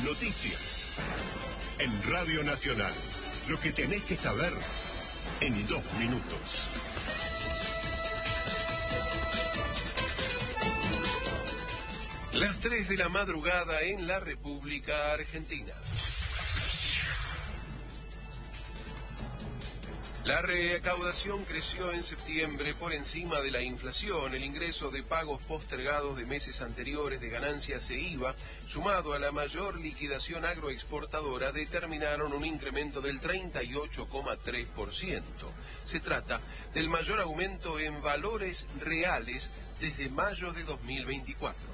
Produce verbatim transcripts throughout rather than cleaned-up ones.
Noticias. En Radio Nacional. Lo que tenés que saber en dos minutos. Las tres de la madrugada en la República Argentina. La recaudación creció en septiembre por encima de la inflación. El ingreso de pagos postergados de meses anteriores de ganancias e I V A, sumado a la mayor liquidación agroexportadora, determinaron un incremento del treinta y ocho coma tres por ciento. Se trata del mayor aumento en valores reales desde mayo de dos mil veinticuatro.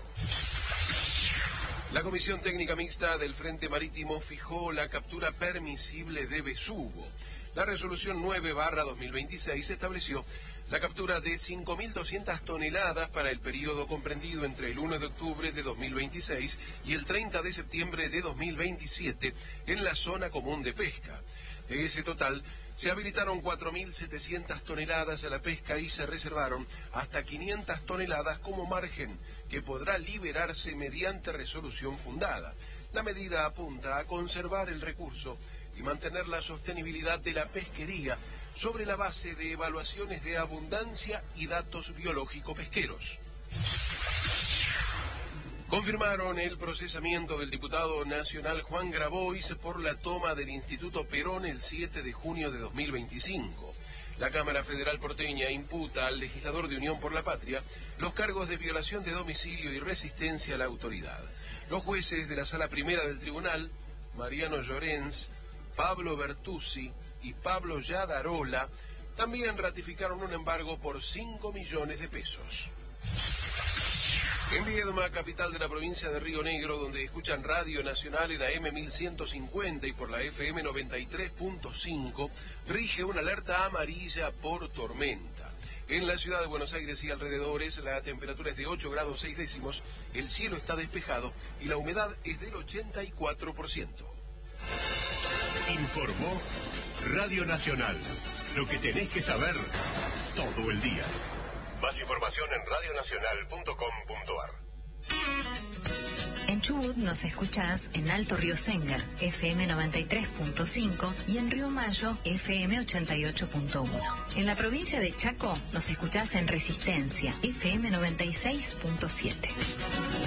La Comisión Técnica Mixta del Frente Marítimo fijó la captura permisible de besugo. La resolución nueve barra dos mil veintiséis estableció la captura de cinco mil doscientas toneladas para el periodo comprendido entre el uno de octubre de dos mil veintiséis y el treinta de septiembre de dos mil veintisiete en la zona común de pesca. De ese total, se habilitaron cuatro mil setecientas toneladas a la pesca y se reservaron hasta quinientas toneladas como margen que podrá liberarse mediante resolución fundada. La medida apunta a conservar el recurso y mantener la sostenibilidad de la pesquería sobre la base de evaluaciones de abundancia y datos biológico-pesqueros. Confirmaron el procesamiento del diputado nacional Juan Grabois por la toma del Instituto Perón el siete de junio de dos mil veinticinco. La Cámara Federal porteña imputa al legislador de Unión por la Patria los cargos de violación de domicilio y resistencia a la autoridad. Los jueces de la Sala Primera del Tribunal, Mariano Llorens, Pablo Bertuzzi y Pablo Yadarola, también ratificaron un embargo por cinco millones de pesos. En Viedma, capital de la provincia de Río Negro, donde escuchan Radio Nacional en A M mil ciento cincuenta y por la F M noventa y tres punto cinco, rige una alerta amarilla por tormenta. En la ciudad de Buenos Aires y alrededores, la temperatura es de ocho grados seis décimos, el cielo está despejado y la humedad es del ochenta y cuatro por ciento. Informó Radio Nacional. Lo que tenés que saber todo el día. Más información en radio nacional punto com punto a r. En Chubut nos escuchás en Alto Río Sénger, F M noventa y tres punto cinco, y en Río Mayo, F M ochenta y ocho punto uno. En la provincia de Chaco nos escuchás en Resistencia, F M noventa y seis punto siete.